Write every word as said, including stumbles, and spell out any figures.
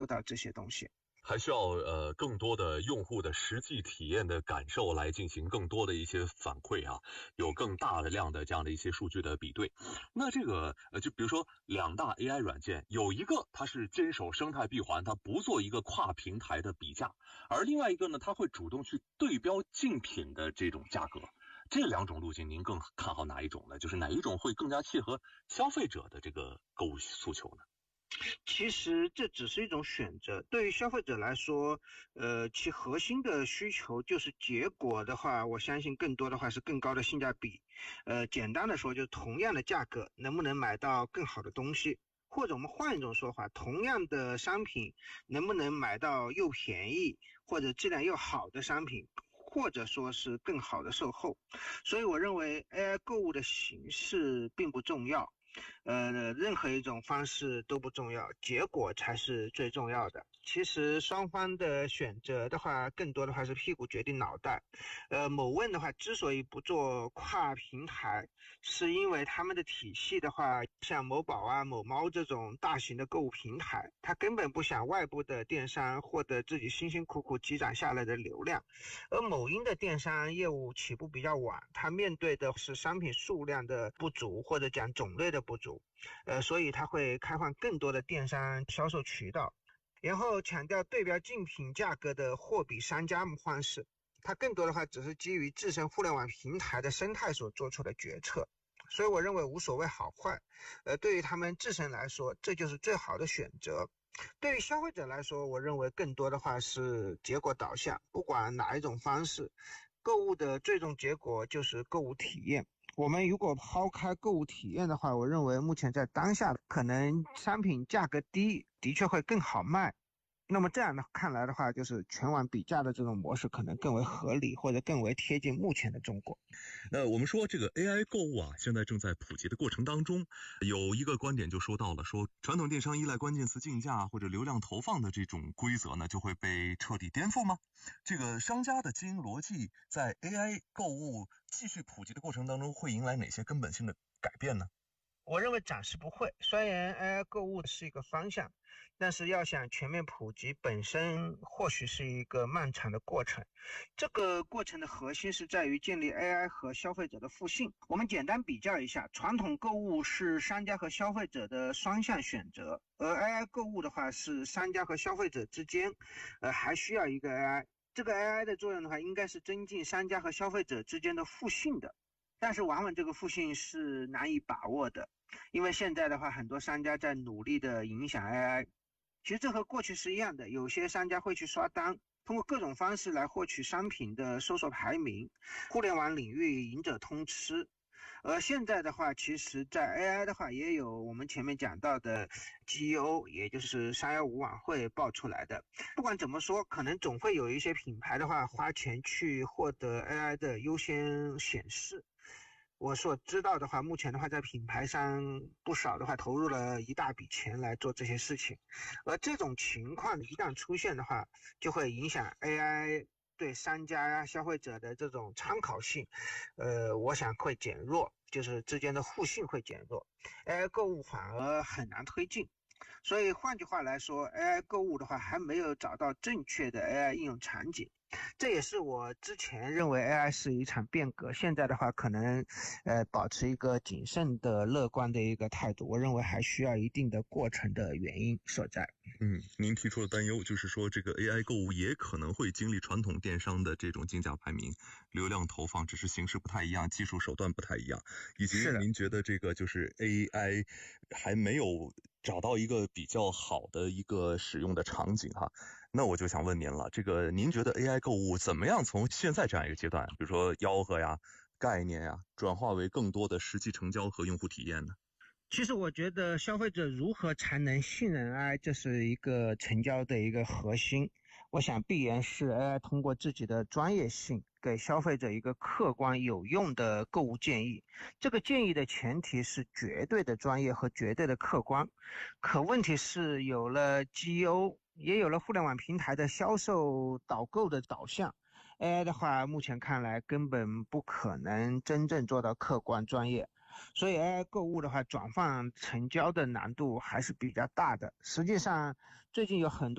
到这些东西。 还需要呃更多的用户的实际体验的感受来进行更多的一些反馈啊，有更大的量的这样的一些数据的比对。那这个呃就比如说两大 A I 软件，有一个它是坚守生态闭环，它不做一个跨平台的比价，而另外一个呢，它会主动去对标竞品的这种价格。这两种路径您更看好哪一种呢？就是哪一种会更加契合消费者的这个购物诉求呢？ 其实这只是一种选择，对于消费者来说，呃，其核心的需求就是结果的话，我相信更多的话是更高的性价比。呃，简单的说，就是同样的价格能不能买到更好的东西，或者我们换一种说法，同样的商品能不能买到又便宜或者质量又好的商品，或者说是更好的售后。所以我认为 A I 购物的形式并不重要。呃，任何一种方式都不重要，结果才是最重要的。其实双方的选择的话，更多的话是屁股决定脑袋。呃，某问的话，之所以不做跨平台，是因为他们的体系的话，像某宝啊、某猫这种大型的购物平台，它根本不想外部的电商获得自己辛辛苦苦积攒下来的流量。而某音的电商业务起步比较晚，它面对的是商品数量的不足，或者讲种类的不足，呃，所以它会开放更多的电商销售渠道。然后强调对标竞品价格的货比三家方式，它更多的话只是基于自身互联网平台的生态所做出的决策，所以我认为无所谓好坏，呃，对于他们自身来说，这就是最好的选择。对于消费者来说，我认为更多的话是结果导向，不管哪一种方式，购物的最终结果就是购物体验。我们如果抛开购物体验的话，我认为目前在当下可能商品价格低的确会更好卖，那么这样的看来的话，就是全网比价的这种模式可能更为合理，或者更为贴近目前的中国。 那我们说这个 A I 购物啊，现在正在普及的过程当中，有一个观点就说到了，说传统电商依赖关键词竞价或者流量投放的这种规则呢，就会被彻底颠覆吗？这个商家的经营逻辑在 A I 购物继续普及的过程当中，会迎来哪些根本性的改变呢？ 我认为暂时不会，虽然 A I 购物是一个方向，但是要想全面普及本身或许是一个漫长的过程。这个过程的核心是在于建立 A I 和消费者的互信。我们简单比较一下，传统购物是商家和消费者的双向选择，而 A I 购物的话是商家和消费者之间呃，还需要一个 A I。 这个 A I 的作用的话，应该是增进商家和消费者之间的互信的，但是往往这个互信是难以把握的，因为现在的话，很多商家在努力的影响 A I。 其实这和过去是一样的，有些商家会去刷单，通过各种方式来获取商品的搜索排名，互联网领域赢者通吃。而现在的话，其实在 A I 的话，也有我们前面讲到的 G E O， 也就是三一五晚会爆出来的。不管怎么说，可能总会有一些品牌的话花钱去获得 A I 的优先显示。我所知道的话，目前的话在品牌上不少的话投入了一大笔钱来做这些事情，而这种情况一旦出现的话，就会影响 A I 对商家呀、消费者的这种参考性，呃，我想会减弱，就是之间的互信会减弱， A I 购物反而很难推进。所以换句话来说， A I 购物的话还没有找到正确的 A I 应用场景。这也是我之前认为 A I 是一场变革，现在的话可能呃保持一个谨慎的乐观的一个态度，我认为还需要一定的过程的原因所在。 嗯，您提出的担忧就是说，这个 A I 购物也可能会经历传统电商的这种竞价排名、流量投放，只是形式不太一样，技术手段不太一样，以及您觉得这个就是 A I 还没有找到一个比较好的一个使用的场景哈。那我就想问您了，这个您觉得 A I 购物怎么样从现在这样一个阶段，比如说吆喝呀、概念呀，转化为更多的实际成交和用户体验呢？ 其实我觉得消费者如何才能信任 A I， 这是一个成交的一个核心。我想必然是 A I 通过自己的专业性给消费者一个客观有用的购物建议，这个建议的前提是绝对的专业和绝对的客观。可问题是有了 G E O， 也有了互联网平台的销售导购的导向， A I 的话目前看来根本不可能真正做到客观专业，所以 A I 购物的话转换成交的难度还是比较大的。实际上最近有很多